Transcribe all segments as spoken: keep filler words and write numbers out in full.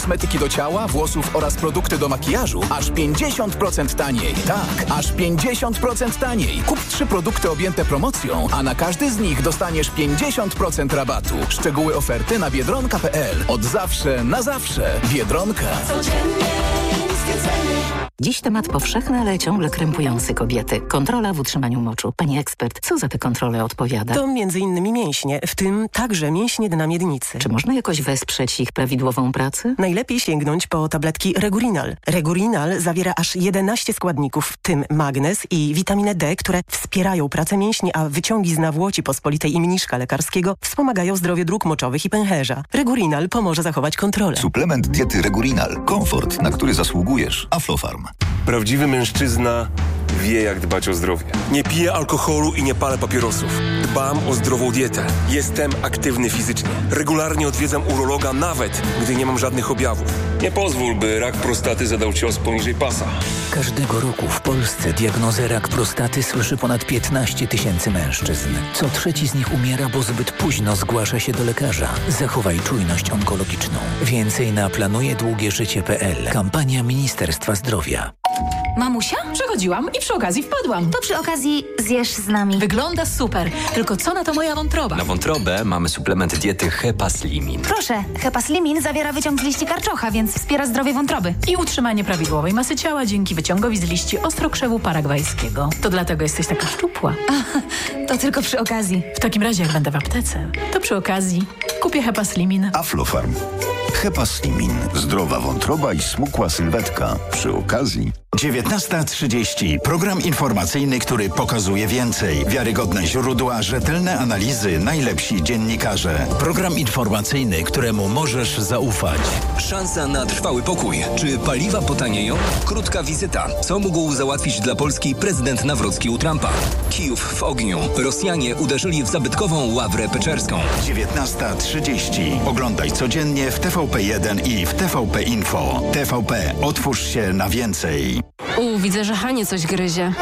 Kosmetyki do ciała, włosów oraz produkty do makijażu aż pięćdziesiąt procent taniej. Tak, aż pięćdziesiąt procent taniej. Kup trzy produkty objęte promocją, a na każdy z nich dostaniesz pięćdziesiąt procent rabatu. Szczegóły oferty na biedronka kropka p l. Od zawsze na zawsze. Biedronka. Dziś temat powszechny, ale ciągle krępujący kobiety. Kontrola w utrzymaniu moczu. Pani ekspert, co za tę kontrolę odpowiada? To między innymi mięśnie, w tym także mięśnie dna miednicy. Czy można jakoś wesprzeć ich prawidłową pracę? Najlepiej sięgnąć po tabletki Regurinal. Regurinal zawiera aż jedenaście składników, w tym magnez i witaminę D, które wspierają pracę mięśni, a wyciągi z nawłoci pospolitej i mniszka lekarskiego wspomagają zdrowie dróg moczowych i pęcherza. Regurinal pomoże zachować kontrolę. Suplement diety Regurinal. Komfort, na który zasługujesz. Aflofarm. Prawdziwy mężczyzna wie, jak dbać o zdrowie. Nie piję alkoholu i nie palę papierosów. Dbam o zdrową dietę. Jestem aktywny fizycznie. Regularnie odwiedzam urologa, nawet gdy nie mam żadnych objawów. Nie pozwól, by rak prostaty zadał cios poniżej pasa. Każdego roku w Polsce diagnozę rak prostaty słyszy ponad piętnaście tysięcy mężczyzn. Co trzeci z nich umiera, bo zbyt późno zgłasza się do lekarza. Zachowaj czujność onkologiczną. Więcej na planuje długie życie kropka p l. Kampania Ministerstwa Zdrowia. Mamusia? Przechodziłam i przy okazji wpadłam. To przy okazji zjesz z nami. Wygląda super, tylko co na to moja wątroba? Na wątrobę mamy suplement diety Hepaslimin. Proszę, Hepaslimin zawiera wyciąg z liści karczocha, więc wspiera zdrowie wątroby. I utrzymanie prawidłowej masy ciała dzięki wyciągowi z liści ostrokrzewu paragwajskiego. To dlatego jesteś taka szczupła. A, to tylko przy okazji. W takim razie, jak będę w aptece, to przy okazji kupię Hepaslimin. Aflofarm. Hepaslimin. Zdrowa wątroba i smukła sylwetka. Przy okazji... dziewiętnasta trzydzieści. Program informacyjny, który pokazuje więcej. Wiarygodne źródła, rzetelne analizy, najlepsi dziennikarze. Program informacyjny, któremu możesz zaufać. Szansa na trwały pokój. Czy paliwa potanieją? Krótka wizyta. Co mógł załatwić dla Polski prezydent Nawrocki u Trumpa? Kijów w ogniu. Rosjanie uderzyli w zabytkową Ławrę Peczerską. dziewiętnasta trzydzieści. Oglądaj codziennie w T V P jeden i w T V P Info. T V P. Otwórz się na więcej. U, widzę, że Hanie coś gryzie.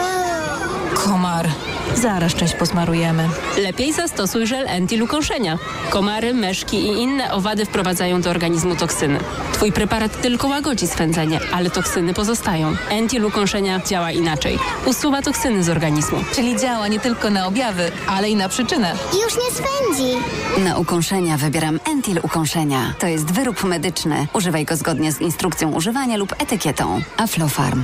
Komar. Zaraz część posmarujemy. Lepiej zastosuj żel Entil ukąszenia. Komary, meszki i inne owady wprowadzają do organizmu toksyny. Twój preparat tylko łagodzi swędzenie, ale toksyny pozostają. Entil ukąszenia działa inaczej. Usuwa toksyny z organizmu. Czyli działa nie tylko na objawy, ale i na przyczynę. Już nie swędzi. Na ukąszenia wybieram Entil ukąszenia. To jest wyrób medyczny. Używaj go zgodnie z instrukcją używania lub etykietą. Aflofarm.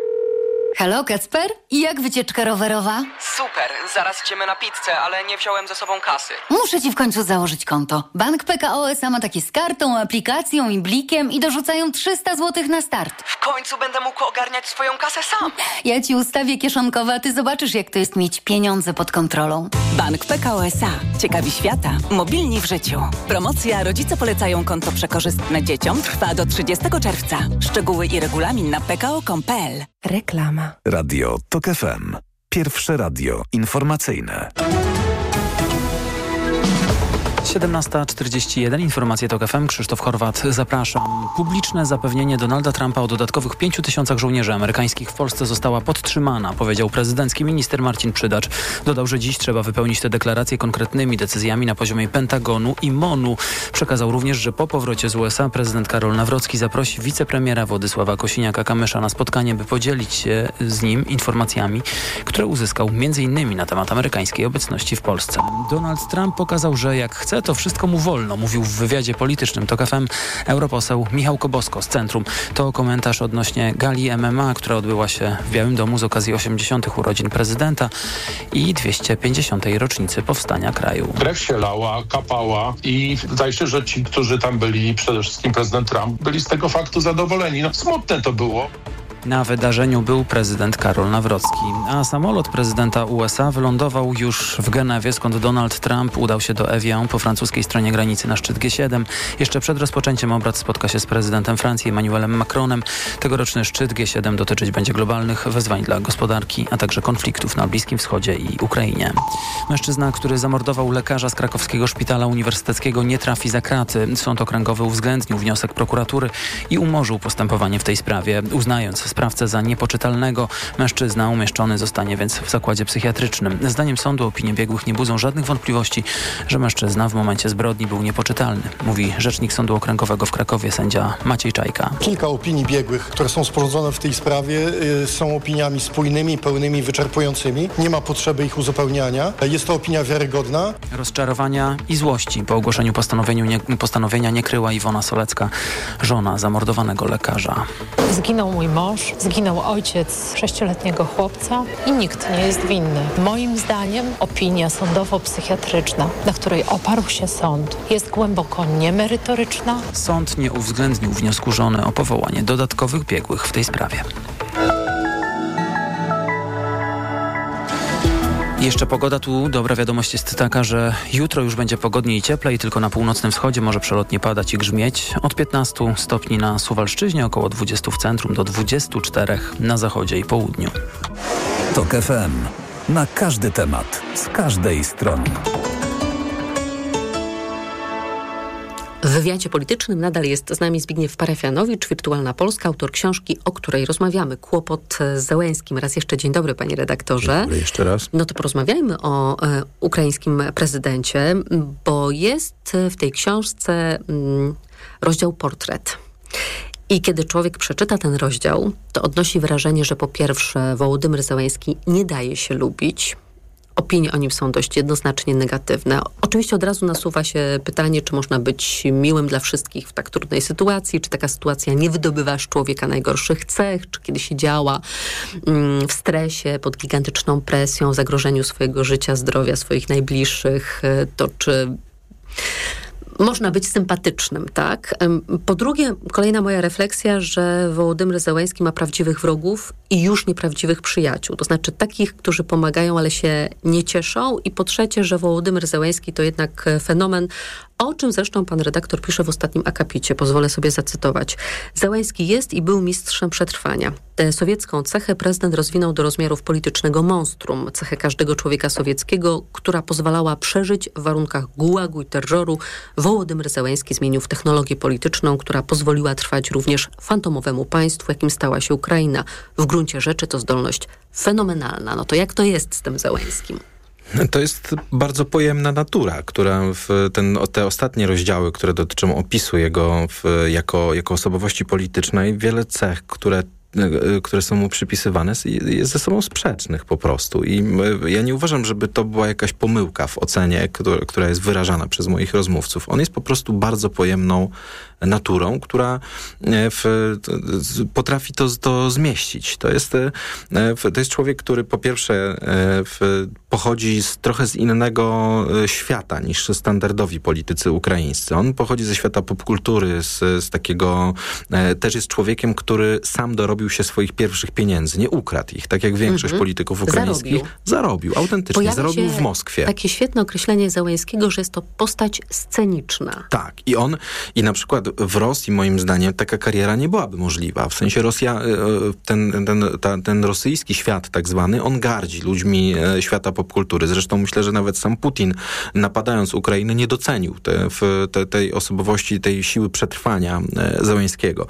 Halo, Kacper? Jak wycieczka rowerowa? Super, zaraz idziemy na pizzę, ale nie wziąłem ze sobą kasy. Muszę ci w końcu założyć konto. Bank P K O S A ma takie z kartą, aplikacją i blikiem i dorzucają trzysta złotych na start. W końcu będę mógł ogarniać swoją kasę sam. Ja ci ustawię kieszonkowe, a ty zobaczysz, jak to jest mieć pieniądze pod kontrolą. Bank P K O S A. Ciekawi świata. Mobilni w życiu. Promocja Rodzice polecają konto przekorzystne dzieciom trwa do trzydziestego czerwca. Szczegóły i regulamin na p k o kropka com kropka p l. Reklama. Radio TOK F M. Pierwsze radio informacyjne. siedemnasta czterdzieści jeden. Informacje TOK F M. Krzysztof Horwat. Zapraszam. Publiczne zapewnienie Donalda Trumpa o dodatkowych pięciu tysiącach żołnierzy amerykańskich w Polsce została podtrzymana, powiedział prezydencki minister Marcin Przydacz. Dodał, że dziś trzeba wypełnić te deklaracje konkretnymi decyzjami na poziomie Pentagonu i MONU. Przekazał również, że po powrocie z U S A prezydent Karol Nawrocki zaprosi wicepremiera Władysława Kosiniaka-Kamysza na spotkanie, by podzielić się z nim informacjami, które uzyskał między innymi na temat amerykańskiej obecności w Polsce. Donald Trump pokazał, że jak chce, to wszystko mu wolno, mówił w wywiadzie politycznym TOK F M europoseł Michał Kobosko z Centrum. To komentarz odnośnie gali M M A, która odbyła się w Białym Domu z okazji osiemdziesiątych urodzin prezydenta i dwieście pięćdziesiątej rocznicy powstania kraju. Krew się lała, kapała i wydaje się, że ci, którzy tam byli, przede wszystkim prezydent Trump, byli z tego faktu zadowoleni. No smutne to było. Na wydarzeniu był prezydent Karol Nawrocki, a samolot prezydenta U S A wylądował już w Genewie, skąd Donald Trump udał się do Evian po francuskiej stronie granicy na szczyt G siedem. Jeszcze przed rozpoczęciem obrad spotka się z prezydentem Francji Emmanuelem Macronem. Tegoroczny szczyt G siedem dotyczyć będzie globalnych wyzwań dla gospodarki, a także konfliktów na Bliskim Wschodzie i Ukrainie. Mężczyzna, który zamordował lekarza z krakowskiego szpitala uniwersyteckiego, nie trafi za kraty. Sąd okręgowy uwzględnił wniosek prokuratury i umorzył postępowanie w tej sprawie, uznając sprawcę za niepoczytalnego. Mężczyzna umieszczony zostanie więc w zakładzie psychiatrycznym. Zdaniem sądu opinie biegłych nie budzą żadnych wątpliwości, że mężczyzna w momencie zbrodni był niepoczytalny, mówi rzecznik Sądu Okręgowego w Krakowie, sędzia Maciej Czajka. Kilka opinii biegłych, które są sporządzone w tej sprawie, są opiniami spójnymi, pełnymi, wyczerpującymi. Nie ma potrzeby ich uzupełniania. Jest to opinia wiarygodna. Rozczarowania i złości po ogłoszeniu postanowieniu nie, postanowienia nie kryła Iwona Solecka, żona zamordowanego lekarza. Zginął mój mąż, zginął ojciec sześcioletniego chłopca i nikt nie jest winny. Moim zdaniem opinia sądowo-psychiatryczna, na której oparł się sąd, jest głęboko niemerytoryczna. Sąd nie uwzględnił wniosku żony o powołanie dodatkowych biegłych w tej sprawie. Jeszcze pogoda. Tu dobra wiadomość jest taka, że jutro już będzie pogodniej i cieplej, tylko na północnym wschodzie może przelotnie padać i grzmieć. Od piętnastu stopni na Suwalszczyźnie, około dwudziestu w centrum, do dwudziestu czterech na zachodzie i południu. TOK F M. Na każdy temat, z każdej strony. W wywiadzie politycznym nadal jest z nami Zbigniew Parafianowicz, Wirtualna Polska, autor książki, o której rozmawiamy. Kłopot z Zełenskim. Raz jeszcze dzień dobry, panie redaktorze. Dzień dobry, jeszcze raz. No to porozmawiajmy o e, ukraińskim prezydencie, bo jest w tej książce mm, rozdział portret. I kiedy człowiek przeczyta ten rozdział, to odnosi wrażenie, że po pierwsze Wołodymyr Zełenski nie daje się lubić. Opinie o nim są dość jednoznacznie negatywne. Oczywiście od razu nasuwa się pytanie, czy można być miłym dla wszystkich w tak trudnej sytuacji, czy taka sytuacja nie wydobywa z człowieka najgorszych cech, czy kiedy się działa mm, w stresie, pod gigantyczną presją, zagrożeniu swojego życia, zdrowia, swoich najbliższych, to czy można być sympatycznym, tak? Po drugie, kolejna moja refleksja, że Wołodymyr Zełenski ma prawdziwych wrogów i już nieprawdziwych przyjaciół. To znaczy takich, którzy pomagają, ale się nie cieszą. I po trzecie, że Wołodymyr Zełenski to jednak fenomen, o czym zresztą pan redaktor pisze w ostatnim akapicie. Pozwolę sobie zacytować. Zełenski jest i był mistrzem przetrwania. Tę sowiecką cechę prezydent rozwinął do rozmiarów politycznego monstrum. Cechę każdego człowieka sowieckiego, która pozwalała przeżyć w warunkach gułagu i terroru. Wołodymyr Zełenski zmienił w technologię polityczną, która pozwoliła trwać również fantomowemu państwu, jakim stała się Ukraina. W gruncie rzeczy to zdolność fenomenalna. No to jak to jest z tym Zełenskim? To jest bardzo pojemna natura, która w ten, te ostatnie rozdziały, które dotyczą opisu jego w, jako, jako osobowości politycznej, wiele cech, które które są mu przypisywane, jest ze sobą sprzecznych po prostu. I ja nie uważam, żeby to była jakaś pomyłka w ocenie, która jest wyrażana przez moich rozmówców. On jest po prostu bardzo pojemną naturą, która w, potrafi to, to zmieścić. To jest, to jest człowiek, który po pierwsze w, pochodzi z, trochę z innego świata niż standardowi politycy ukraińscy. On pochodzi ze świata popkultury, z, z takiego... Też jest człowiekiem, który sam dorobił się swoich pierwszych pieniędzy. Nie ukradł ich, tak jak większość mm-hmm. polityków ukraińskich. Zarobił. Zarobił, autentycznie. Pojawia zarobił w Moskwie. Takie świetne określenie Zełenskiego, że jest to postać sceniczna. Tak. I on, i na przykład w Rosji, moim zdaniem, taka kariera nie byłaby możliwa. W sensie Rosja, ten, ten, ta, ten rosyjski świat tak zwany, on gardzi ludźmi świata popkultury. Zresztą myślę, że nawet sam Putin, napadając Ukrainę, nie docenił te, w, te, tej osobowości, tej siły przetrwania Zełenskiego.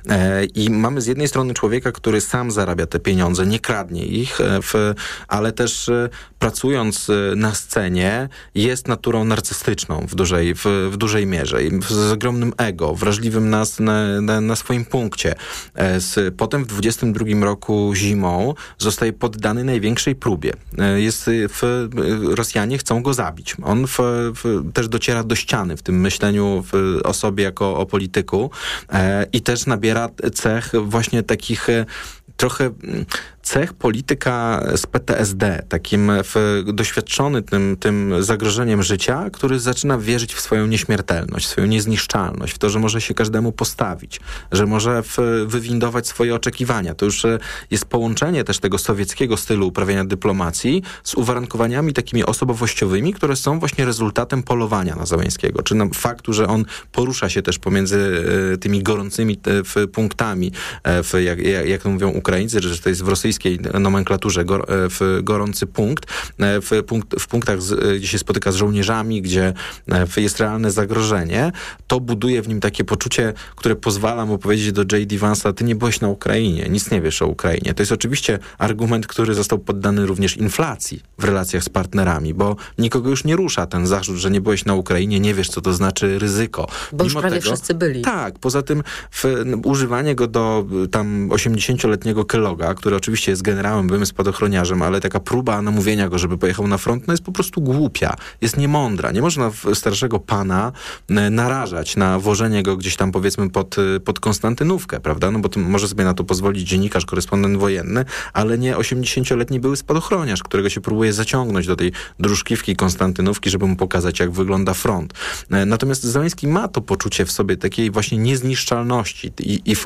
I mamy z jednej strony człowieka, który sam zarabia te pieniądze, nie kradnie ich, w, ale też pracując na scenie jest naturą narcystyczną w dużej, w, w dużej mierze. I z ogromnym ego, wrażliwym na, na, na swoim punkcie. Z, potem w dwudziestym drugim roku zimą zostaje poddany największej próbie. Jest w, Rosjanie chcą go zabić. On w, w, też dociera do ściany w tym myśleniu w, o sobie jako o polityku e, i też nabiera cech właśnie takich trochę cech polityka z P T S D, takim w, doświadczony tym, tym zagrożeniem życia, który zaczyna wierzyć w swoją nieśmiertelność, w swoją niezniszczalność, w to, że może się każdemu postawić, że może w, wywindować swoje oczekiwania. To już jest połączenie też tego sowieckiego stylu uprawiania dyplomacji z uwarunkowaniami takimi osobowościowymi, które są właśnie rezultatem polowania na Zełenskiego, czy na faktu, że on porusza się też pomiędzy tymi gorącymi w, punktami, w, jak, jak to mówią Ukraińcy, że to jest w rosyjskim rosyjskiej nomenklaturze gor, w gorący punkt, w, punkt, w punktach, z, gdzie się spotyka z żołnierzami, gdzie jest realne zagrożenie, to buduje w nim takie poczucie, które pozwala mu powiedzieć do J D. Vance'a, ty nie byłeś na Ukrainie, nic nie wiesz o Ukrainie. To jest oczywiście argument, który został poddany również inflacji w relacjach z partnerami, bo nikogo już nie rusza ten zarzut, że nie byłeś na Ukrainie, nie wiesz, co to znaczy ryzyko. Bo już Mimo prawie tego, wszyscy byli. Tak, poza tym w, no, używanie go do tam osiemdziesięcioletniego Kelloga, który oczywiście jest generałem, byłym spadochroniarzem, ale taka próba namówienia go, żeby pojechał na front, no jest po prostu głupia, jest niemądra. Nie można starszego pana narażać na włożenie go gdzieś tam, powiedzmy, pod, pod Konstantynówkę, prawda? No bo to może sobie na to pozwolić dziennikarz, korespondent wojenny, ale nie osiemdziesięcioletni były spadochroniarz, którego się próbuje zaciągnąć do tej drużkiwki Konstantynówki, żeby mu pokazać, jak wygląda front. Natomiast Zełenski ma to poczucie w sobie takiej właśnie niezniszczalności i, i